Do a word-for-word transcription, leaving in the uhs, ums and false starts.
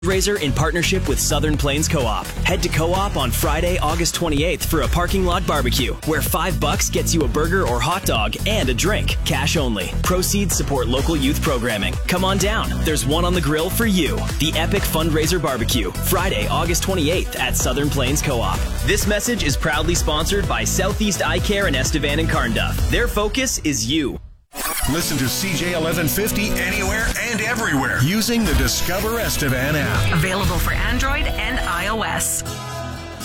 Fundraiser in partnership with Southern Plains Co-op. Head to Co-op on Friday, August twenty-eighth for a parking lot barbecue, where five bucks gets you a burger or hot dog and a drink, cash only. Proceeds support local youth programming. Come on down. There's one on the grill for you. The Epic Fundraiser Barbecue, Friday, August twenty-eighth at Southern Plains Co-op. This message is proudly sponsored by Southeast Eye Care in Estevan and Carnduff. Their focus is you. Listen to C J eleven fifty anywhere and everywhere using the Discover Estevan app. Available for Android and iOS.